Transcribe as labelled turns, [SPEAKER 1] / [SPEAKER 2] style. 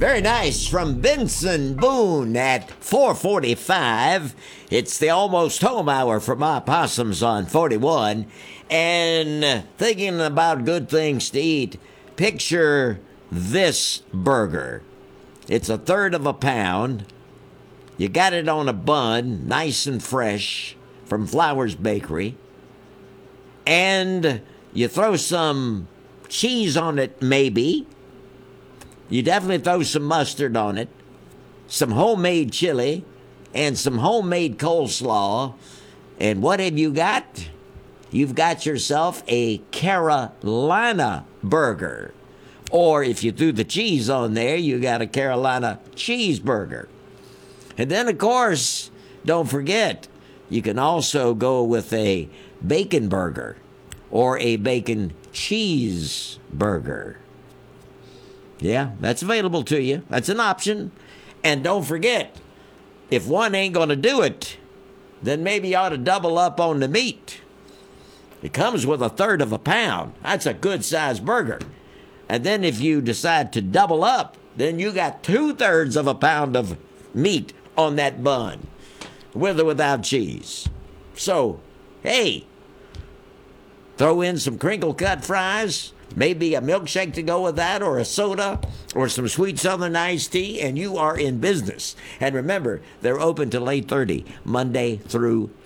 [SPEAKER 1] Very nice from Benson Boone at 4:45. It's the almost home hour for my possums on 41. And thinking about good things to eat, picture this burger. It's a third of a pound. You got it on a bun, nice and fresh, from Flowers Bakery. And you throw some cheese on it, maybe. You definitely throw some mustard on it, some homemade chili, and some homemade coleslaw. And what have you got? You've got yourself a Carolina burger. Or if you threw the cheese on there, you got a Carolina cheeseburger. And then, of course, don't forget, you can also go with a bacon burger or a bacon cheeseburger. Yeah, that's available to you. That's an option. And don't forget, if one ain't going to do it, then maybe you ought to double up on the meat. It comes with a third of a pound. That's a good-sized burger. And then if you decide to double up, then you got 2/3 of a pound of meat on that bun, with or without cheese. So, hey, throw in some crinkle-cut fries, maybe a milkshake to go with that, or a soda, or some sweet Southern iced tea, and you are in business. And remember, they're open till 8:30, Monday through